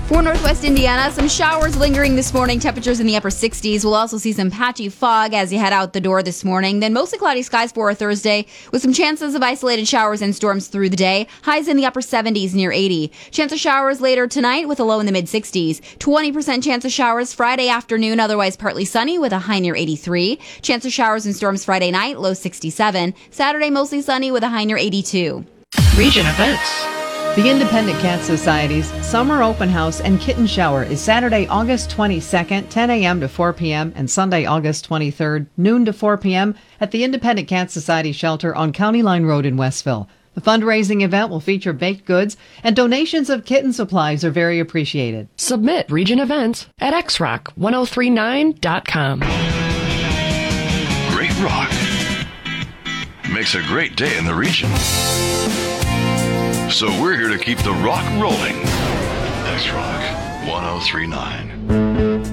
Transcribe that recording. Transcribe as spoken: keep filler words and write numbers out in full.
For Northwest Indiana, some showers lingering this morning. Temperatures in the upper sixties. We'll also see some patchy fog as you head out the door this morning. Then mostly cloudy skies for a Thursday with some chances of isolated showers and storms through the day. Highs in the upper seventies near eighty. Chance of showers later tonight with a low in the mid sixties. twenty percent chance of showers Friday afternoon, otherwise partly sunny with a high near eighty-three. Chance of showers and storms Friday night, low sixty-seven. Saturday mostly sunny with a high near eighty-two. Region events. The Independent Cat Society's Summer Open House and Kitten Shower is Saturday, August twenty-second, ten a.m. to four p.m. and Sunday, August twenty-third, noon to four p.m. at the Independent Cat Society Shelter on County Line Road in Westville. The fundraising event will feature baked goods, and donations of kitten supplies are very appreciated. Submit region events at x rock ten thirty-nine dot com. Great rock makes a great day in the region. So we're here to keep the rock rolling. X Rock ten thirty-nine.